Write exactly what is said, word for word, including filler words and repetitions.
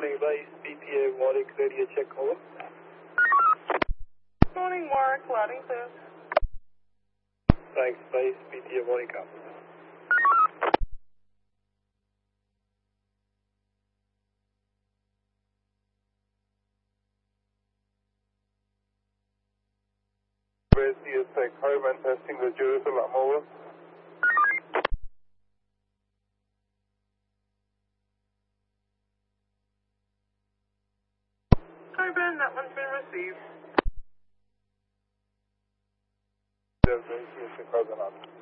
Morning base, B P A Warwick, radio check over. Morning, Warwick, loading sir. Thanks, base, B P A Warwick up. Base D S Tech, Highman testing the Jerusalem, over. Hi Ben, that one's been received. Base D S Tech, Highman up.